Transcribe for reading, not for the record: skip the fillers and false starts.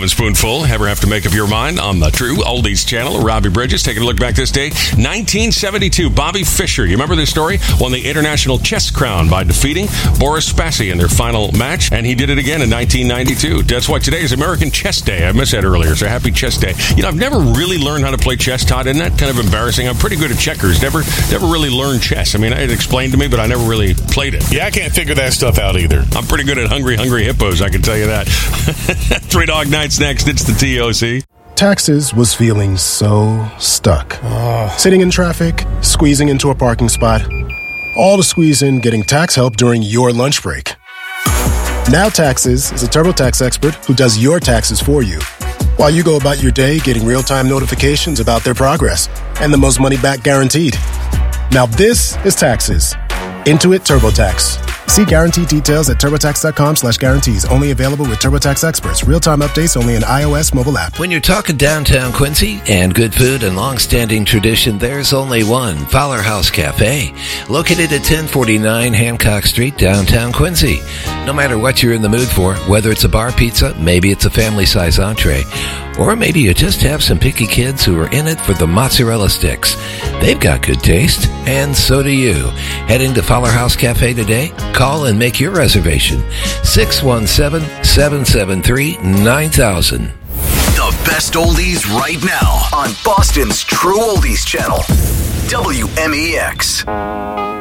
the Spoonful. Ever have to make up your mind on the True Oldies channel? Robbie Bridges taking a look back this day. 1972, Bobby Fischer. You remember this story? Won the International Chess Crown by defeating Boris Spassky in their final match, and he did it again in 1992. That's why today is American Chess Day. I missed that earlier, so happy Chess Day. You know, I've never really learned how to play chess, Todd. Isn't that kind of embarrassing? I'm pretty good at checkers. Never really learned chess. I mean, it explained to me, but I never really played it. Yeah, I can't figure that stuff out either. I'm pretty good at Hungry Hippos, I can tell you that. Three Dog Nights next. It's the TOC. Taxes was feeling so stuck. Sitting in traffic, squeezing into a parking spot, all to squeeze in getting tax help during your lunch break. Now Taxes is a TurboTax expert who does your taxes for you, while you go about your day getting real-time notifications about their progress and the most money back guaranteed. Now this is Taxes. Intuit TurboTax. See guarantee details at TurboTax.com/guarantees. Only available with TurboTax experts. Real-time updates only in iOS mobile app. When you're talking downtown Quincy and good food and long-standing tradition, there's only one, Fowler House Cafe, located at 1049 Hancock Street, downtown Quincy. No matter what you're in the mood for, whether it's a bar pizza, maybe it's a family-size entree, or maybe you just have some picky kids who are in it for the mozzarella sticks. They've got good taste, and so do you. Heading to Fowler House Cafe today? Call and make your reservation. 617-773-9000. The best oldies right now on Boston's True Oldies channel. WMEX.